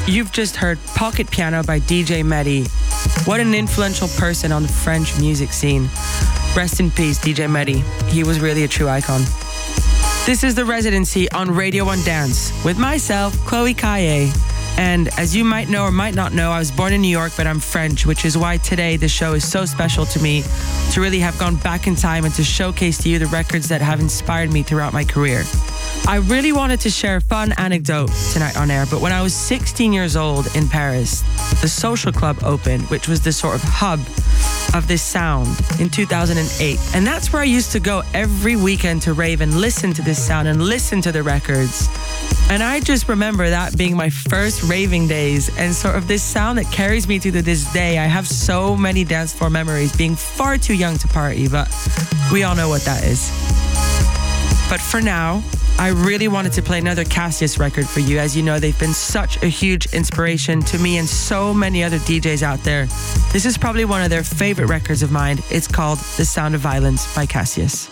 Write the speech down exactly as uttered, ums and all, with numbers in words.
You've just heard Pocket Piano by D J Mehdi. What an influential person on the French music scene. Rest in peace, D J Mehdi. He was really a true icon. This is The Residency on Radio one Dance with myself, Chloe Caillet. And as you might know or might not know, I was born in New York, but I'm French, which is why today the show is so special to me, to really have gone back in time and to showcase to you the records that have inspired me throughout my career. I really wanted to share a fun anecdote tonight on air, but when I was sixteen years old in Paris, the Social Club opened, which was the sort of hub of this sound in two thousand eight. And that's where I used to go every weekend to rave and listen to this sound and listen to the records. And I just remember that being my first raving days and sort of this sound that carries me to this day. I have so many dance floor memories, being far too young to party, but we all know what that is. But for now, I really wanted to play another Cassius record for you. As you know, they've been such a huge inspiration to me and so many other D Js out there. This is probably one of their favorite records of mine. It's called The Sound of Violence by Cassius.